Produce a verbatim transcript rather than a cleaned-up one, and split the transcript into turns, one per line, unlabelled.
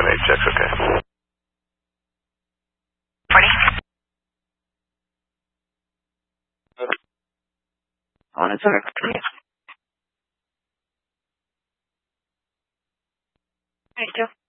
eight six, okay.
forty.
On its order.
Thank you.